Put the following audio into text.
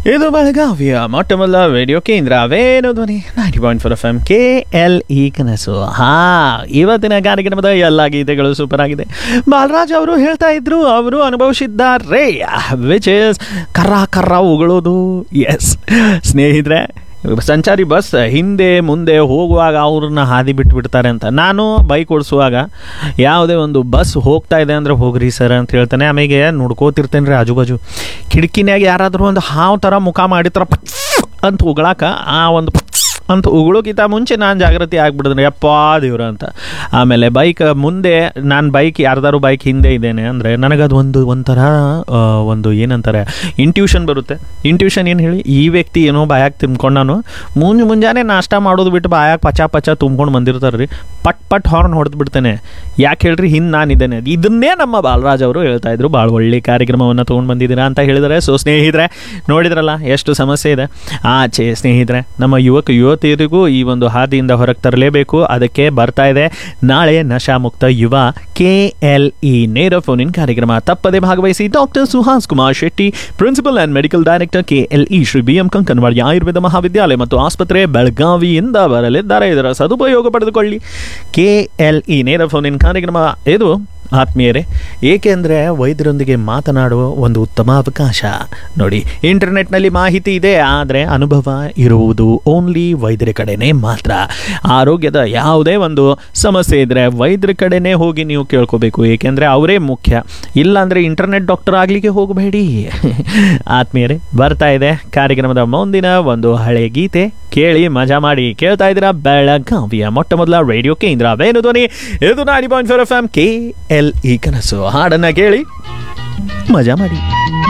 ಇದು ಬೆಳಗಾವಿಯ ಮೊಟ್ಟಮೊದಲ ರೇಡಿಯೋ ಕೇಂದ್ರ ವೇಣುಧ್ವನಿ 90.4 FM KLE ಕನಸು. ಇವತ್ತಿನ ಕಾರ್ಯಕ್ರಮದ ಎಲ್ಲ ಗೀತೆಗಳು ಸೂಪರ್ ಆಗಿದೆ. ಬಾಲರಾಜ್ ಅವರು ಹೇಳ್ತಾ ಇದ್ರು, ಅವರು ಅನುಭವಿಸಿದ್ದಾರೆ, ವಿಚ್ ಇಸ್ ಕರ್ರ ಉಗಳೋದು. ಎಸ್ ಸ್ನೇಹಿತರೆ, ಸಂಚಾರಿ ಬಸ್ ಹಿಂದೆ ಮುಂದೆ ಹೋಗುವಾಗ ಅವ್ರನ್ನ ಹಾದಿ ಬಿಟ್ಬಿಡ್ತಾರೆ ಅಂತ. ನಾನು ಬೈಕ್ ಓಡಿಸುವಾಗ ಯಾವುದೇ ಒಂದು ಬಸ್ ಹೋಗ್ತಾ ಇದೆ ಅಂದರೆ ಹೋಗ್ರಿ ಸರ್ ಅಂತ ಹೇಳ್ತಾನೆ. ಆಮೇಲೆ ನೋಡ್ಕೋತಿರ್ತೇನೆ ರೀ ಆಜು ಬಾಜು ಕಿಟಕಿನಾಗ ಯಾರಾದರೂ ಒಂದು ಹಾವು ಥರ ಮುಖ ಮಾಡಿರ್ತಾರ ಅಂತ ಉಗಳಾಕ, ಆ ಒಂದು ಅಂತ ಉಗಳೋಕ್ಕಿಂತ ಮುಂಚೆ ನಾನು ಜಾಗೃತಿ ಆಗಿಬಿಡಿದ್ರೆ ಯಪ್ಪ ದೇವ್ರ ಅಂತ. ಆಮೇಲೆ ಬೈಕ್ ಮುಂದೆ, ನಾನು ಯಾರ್ದಾರು ಬೈಕ್ ಹಿಂದೆ ಇದ್ದೇನೆ ಅಂದರೆ ನನಗದು ಒಂಥರ ಒಂದು ಏನಂತಾರೆ ಇಂಟ್ಯೂಷನ್ ಬರುತ್ತೆ. ಇಂಟ್ಯೂಷನ್ ಏನು ಹೇಳಿ, ಈ ವ್ಯಕ್ತಿ ಏನೋ ಬಾಯಾಗ ತಿನ್ಕೊಂಡು ಮುಂಜಾನೆ ನಾಷ್ಟ ಮಾಡೋದು ಬಿಟ್ಟು ಬಾಯಾಗ ಪಚ ತುಂಬ್ಕೊಂಡು ಬಂದಿರ್ತಾರೆ ರೀ, ಪಟ್ ಹಾರ್ನ್ ಹೊಡೆದು ಬಿಡ್ತೇನೆ. ಯಾಕೆ ಹೇಳ್ರಿ, ಹಿಂದೆ ನಾನಿದ್ದೇನೆ. ಇದನ್ನೇ ನಮ್ಮ ಬಾಲರಾಜ್ ಅವರು ಹೇಳ್ತಾ ಇದ್ರು. ಭಾಳ ಒಳ್ಳೆ ಕಾರ್ಯಕ್ರಮವನ್ನು ತೊಗೊಂಡು ಬಂದಿದ್ದೀರಾ ಅಂತ ಹೇಳಿದರೆ. ಸೊ ಸ್ನೇಹಿತರೆ, ನೋಡಿದ್ರಲ್ಲ ಎಷ್ಟು ಸಮಸ್ಯೆ ಇದೆ ಆಚೆ. ಸ್ನೇಹಿತರೆ, ನಮ್ಮ ಯುವತಿಯರಿಗೂ ಈ ಒಂದು ಹಾದಿಯಿಂದ ಹೊರಗೆ ತರಲೇಬೇಕು. ಅದಕ್ಕೆ ಬರ್ತಾ ಇದೆ ನಾಳೆ ನಶಾಮುಕ್ತ ಯುವ KLE ನೇರ ಫೋನ್ ಇನ್ ಕಾರ್ಯಕ್ರಮ. ತಪ್ಪದೆ ಭಾಗವಹಿಸಿ. Doctor Suhas Kumar Shetty, principal and medical director KLE Shri BM Kankanwadi Ayurveda ಮಹಾವಿದ್ಯಾಲಯ ಮತ್ತು ಆಸ್ಪತ್ರೆ ಬೆಳಗಾವಿಯಿಂದ ಬರಲಿದ್ದಾರೆ. ಇದರ ಸದುಪಯೋಗ ಪಡೆದುಕೊಳ್ಳಿ. KLE ನೇರ ಫೋನ್ ಇನ್ ಕಾರ್ಯಕ್ರಮ ಇದು ಆತ್ಮೀಯರೇ, ಏಕೆಂದರೆ ವೈದ್ಯರೊಂದಿಗೆ ಮಾತನಾಡುವ ಒಂದು ಉತ್ತಮ ಅವಕಾಶ. ನೋಡಿ, ಇಂಟರ್ನೆಟ್ನಲ್ಲಿ ಮಾಹಿತಿ ಇದೆ, ಆದರೆ ಅನುಭವ ಇರುವುದು ಓನ್ಲಿ ವೈದ್ಯರ ಕಡೆನೇ ಮಾತ್ರ. ಆರೋಗ್ಯದ ಯಾವುದೇ ಒಂದು ಸಮಸ್ಯೆ ಇದ್ದರೆ ವೈದ್ಯರ ಕಡೆನೇ ಹೋಗಿ ನೀವು ಕೇಳ್ಕೋಬೇಕು, ಏಕೆಂದರೆ ಅವರೇ ಮುಖ್ಯ. ಇಲ್ಲಾಂದರೆ ಇಂಟರ್ನೆಟ್ ಡಾಕ್ಟರ್ ಆಗಲಿಕ್ಕೆ ಹೋಗಬೇಡಿ. ಆತ್ಮೀಯರೇ, ಬರ್ತಾ ಇದೆ ಕಾರ್ಯಕ್ರಮದ ಮುಂದಿನ ಒಂದು ಹಳೆ ಗೀತೆ. ಕೇಳಿ ಮಜಾ ಮಾಡಿ. ಕೇಳ್ತಾ ಇದ್ದೀರಾ ಬೆಳಗಾವಿಯ ಮೊಟ್ಟ ಮೊದಲ ರೇಡಿಯೋ ಕೇಂದ್ರ ವೇಣುಧ್ವನಿ. ಇದು 90.4 FM KLE ಕನಸು. ಹಾಡನ್ನ ಕೇಳಿ ಮಜಾ ಮಾಡಿ.